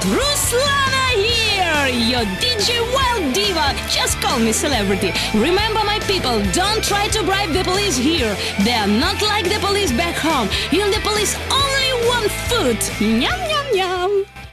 Ruslana here, your DJ Wild Diva. Just call me celebrity. Remember, my people, don't try to bribe the police here. They are not like the police back home. Here the police only want food. Nyam, nyam, nyam.